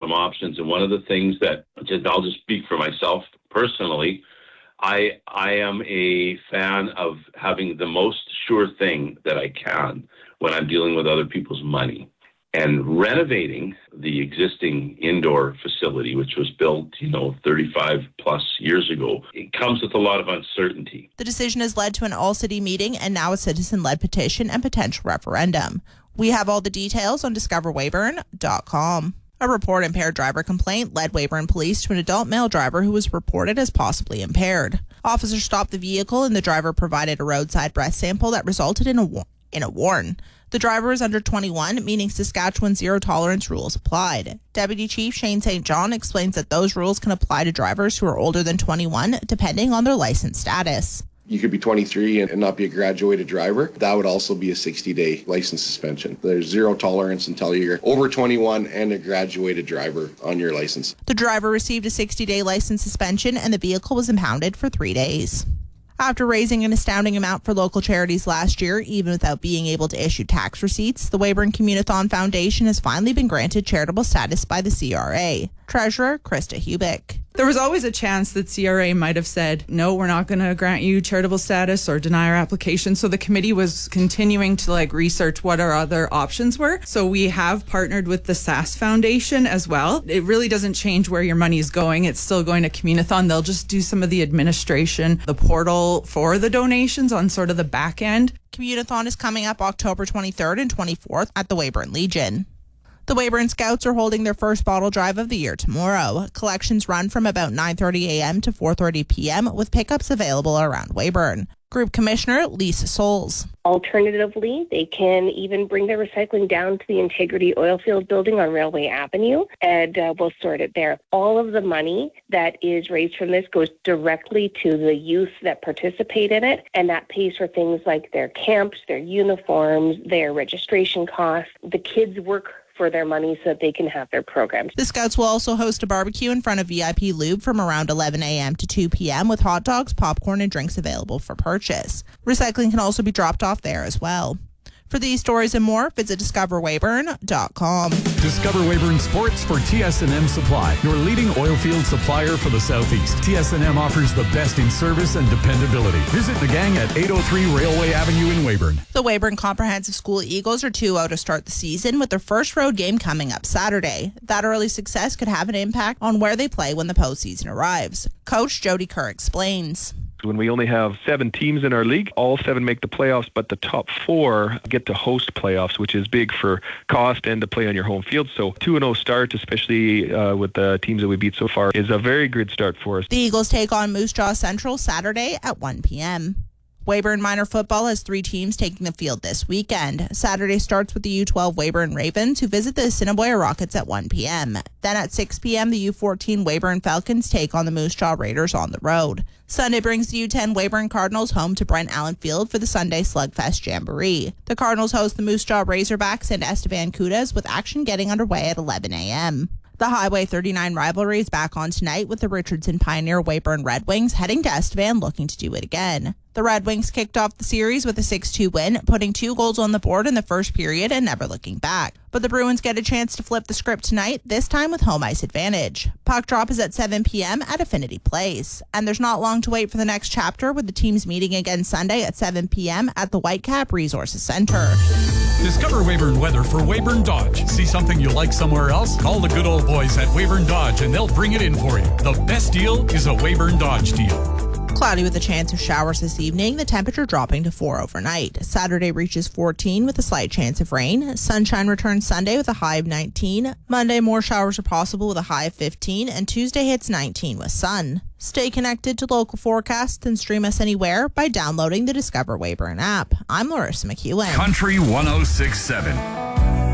some options. And one of the things that, I'll just speak for myself personally, I am a fan of having the most sure thing that I can when I'm dealing with other people's money. And renovating the existing indoor facility, which was built, 35 plus years ago, it comes with a lot of uncertainty. The decision has led to an all-city meeting and now a citizen-led petition and potential referendum. We have all the details on discoverweyburn.com. A report impaired driver complaint led Weyburn Police to an adult male driver who was reported as possibly impaired. Officers stopped the vehicle and the driver provided a roadside breath sample that resulted in a warrant. The driver is under 21, meaning Saskatchewan zero tolerance rules applied. Deputy Chief Shane St. John explains that those rules can apply to drivers who are older than 21, depending on their license status. You could be 23 and not be a graduated driver. That would also be a 60-day license suspension. There's zero tolerance until you're over 21 and a graduated driver on your license. The driver received a 60-day license suspension and the vehicle was impounded for 3 days. After raising an astounding amount for local charities last year, even without being able to issue tax receipts, the Weyburn Communithon Foundation has finally been granted charitable status by the CRA. Treasurer Krista Hubick. There was always a chance that CRA might have said, no, we're not going to grant you charitable status or deny our application. So the committee was continuing to research what our other options were. So we have partnered with the SAS Foundation as well. It really doesn't change where your money is going. It's still going to Communithon. They'll just do some of the administration, the portal for the donations on sort of the back end. Communithon is coming up October 23rd and 24th at the Weyburn Legion. The Weyburn Scouts are holding their first bottle drive of the year tomorrow. Collections run from about 9:30 a.m. to 4:30 p.m. with pickups available around Weyburn. Group Commissioner Lisa Souls. Alternatively, they can even bring their recycling down to the Integrity Oilfield building on Railway Avenue, and we'll sort it there. All of the money that is raised from this goes directly to the youth that participate in it, and that pays for things like their camps, their uniforms, their registration costs. The kids work for their money so that they can have their programs. The Scouts will also host a barbecue in front of VIP Lube from around 11 a.m. to 2 p.m. with hot dogs, popcorn, and drinks available for purchase. Recycling can also be dropped off there as well. For these stories and more, visit discoverweyburn.com. Discover Weyburn Sports for TS&M Supply, your leading oilfield supplier for the Southeast. TS&M offers the best in service and dependability. Visit the gang at 803 Railway Avenue in Weyburn. The Weyburn Comprehensive School Eagles are 2-0 to start the season with their first road game coming up Saturday. That early success could have an impact on where they play when the postseason arrives. Coach Jody Kerr explains. When we only have 7 teams in our league, all 7 make the playoffs, but the top 4 get to host playoffs, which is big for cost and to play on your home field. So 2-0 start, especially with the teams that we beat so far, is a very good start for us. The Eagles take on Moose Jaw Central Saturday at 1 p.m. Weyburn Minor Football has 3 teams taking the field this weekend. Saturday starts with the U12 Weyburn Ravens, who visit the Assiniboia Rockets at 1 p.m. Then at 6 p.m., the U14 Weyburn Falcons take on the Moose Jaw Raiders on the road. Sunday brings the U10 Weyburn Cardinals home to Brent Allen Field for the Sunday Slugfest Jamboree. The Cardinals host the Moose Jaw Razorbacks and Estevan Cudas, with action getting underway at 11 a.m. The Highway 39 rivalry is back on tonight with the Richardson Pioneer Weyburn Red Wings heading to Estevan looking to do it again. The Red Wings kicked off the series with a 6-2 win, putting 2 goals on the board in the first period and never looking back. But the Bruins get a chance to flip the script tonight, this time with home ice advantage. Puck drop is at 7 p.m. at Affinity Place. And there's not long to wait for the next chapter, with the teams meeting again Sunday at 7 p.m. at the Whitecap Resources Center. Discover Weyburn weather for Weyburn Dodge. See something you like somewhere else? Call the good old boys at Weyburn Dodge and they'll bring it in for you. The best deal is a Weyburn Dodge deal. Cloudy with a chance of showers this evening, the temperature dropping to 4 overnight. Saturday reaches 14 with a slight chance of rain. Sunshine returns Sunday with a high of 19. Monday, more showers are possible with a high of 15. And Tuesday hits 19 with sun. Stay connected to local forecasts and stream us anywhere by downloading the Discover Weyburn app. I'm Larissa McEwen. Country 106.7.